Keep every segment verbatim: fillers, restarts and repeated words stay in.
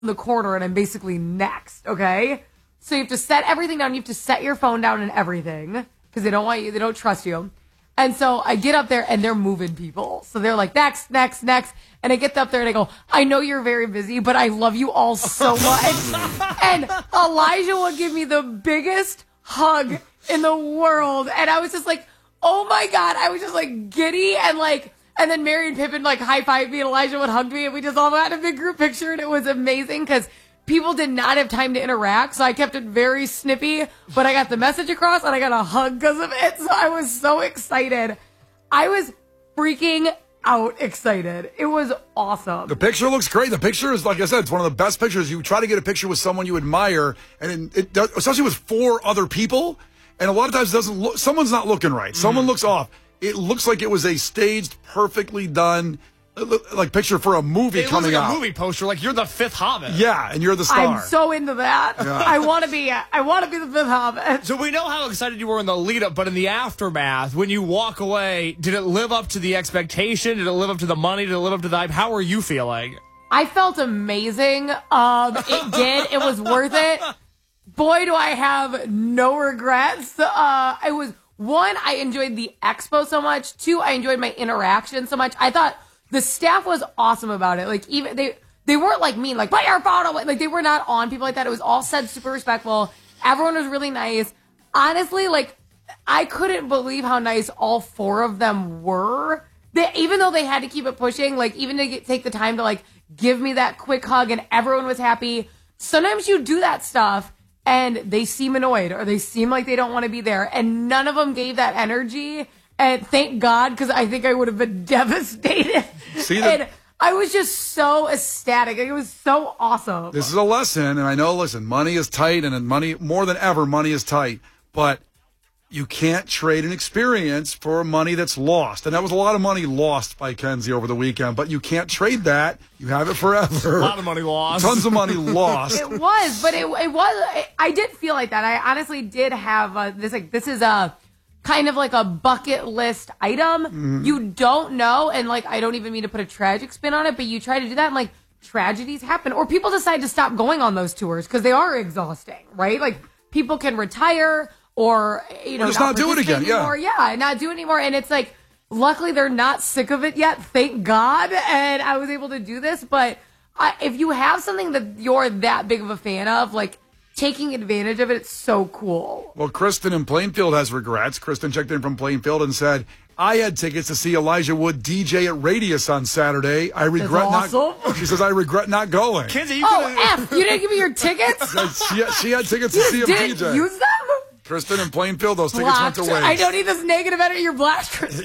in the corner and I'm basically next, okay? So you have to set everything down. You have to set your phone down and everything because they don't want you, they don't trust you. And so I get up there and they're moving people. So they're like, next, next, next. And I get up there and I go, I know you're very busy, but I love you all so much. And Elijah would give me the biggest hug in the world. And I was just like, oh my God. I was just like giddy and like, and then Mary and Pippin like high-fived me and Elijah would hug me and we just all got a big group picture and it was amazing because people did not have time to interact, so I kept it very snippy, but I got the message across and I got a hug because of it, so I was so excited. I was freaking out excited. It was awesome. The picture looks great. The picture is, like I said, it's one of the best pictures. You try to get a picture with someone you admire, and it, it especially with four other people, and a lot of times it doesn't look, someone's not looking right. Someone mm. looks off. It looks like it was a staged, perfectly done, like picture for a movie it coming like out. A movie poster, like you're the fifth Hobbit. Yeah, and you're the star. I'm so into that. Yeah. I want to be. I want to be the fifth Hobbit. So we know how excited you were in the lead up, but in the aftermath, when you walk away, did it live up to the expectation? Did it live up to the money? Did it live up to the hype? How are you feeling? I felt amazing. Um, it did. It was worth it. Boy, do I have no regrets. Uh, it was one. I enjoyed the expo so much. Two, I enjoyed my interaction so much. I thought. The staff was awesome about it. Like, even they they weren't like mean, like, put your phone away. Like, they were not on people like that. It was all said super respectful. Everyone was really nice. Honestly, like, I couldn't believe how nice all four of them were. They, even though they had to keep it pushing, like, even to get, take the time to, like, give me that quick hug and everyone was happy. Sometimes you do that stuff and they seem annoyed or they seem like they don't want to be there. And none of them gave that energy. And thank God, because I think I would have been devastated. See the, and I was just so ecstatic. It was so awesome. This is a lesson, and I know, listen, money is tight, and money, more than ever, money is tight. But you can't trade an experience for money that's lost. And that was a lot of money lost by Kenzie over the weekend. But you can't trade that. You have it forever. A lot of money lost. Tons of money lost. It was, but it, it was, I did feel like that. I honestly did have a, this, like, this is a, kind of like a bucket list item. Mm. You don't know, and like I don't even mean to put a tragic spin on it, but you try to do that and like tragedies happen. Or people decide to stop going on those tours because they are exhausting, right? Like people can retire or you know or just not, not do it again. Anymore. Yeah. Yeah, not do it anymore. And it's like luckily they're not sick of it yet, thank God. And I was able to do this. But I, if you have something that you're that big of a fan of, like taking advantage of it, it's so cool. Well, Kristen in Plainfield has regrets. Kristen checked in from Plainfield and said, I had tickets to see Elijah Wood D J at Radius on Saturday. I regret That's awesome. not. She says, I regret not going. Kenzie, you oh, F, you didn't give me your tickets? she, she had tickets you to see him didn't D J. Use them? Kristen in Plainfield, those tickets Blocked. went to waste. I don't need this negative energy. You're black, Kristen.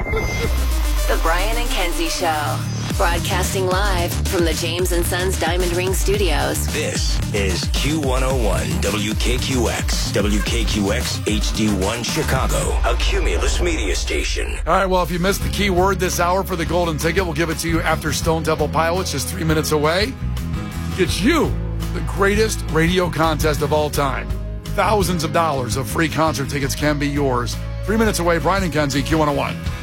The Brian and Kenzie Show. Broadcasting live from the James and Sons Diamond Ring Studios. This is Q one oh one W K Q X, W K Q X H D one Chicago, a Cumulus media station. All right, well, if you missed the key word this hour for the golden ticket, we'll give it to you after Stone Temple Pilots, just three minutes away. It's you, the greatest radio contest of all time. Thousands of dollars of free concert tickets can be yours. Three minutes away, Brian and Kenzie, Q one oh one.